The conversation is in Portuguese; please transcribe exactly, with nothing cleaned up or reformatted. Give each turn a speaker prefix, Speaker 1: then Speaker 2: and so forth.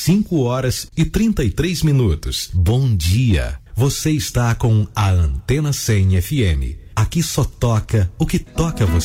Speaker 1: cinco horas e trinta e três minutos. Bom dia. Você está com a Antena cem F M. Aqui só toca o que toca você.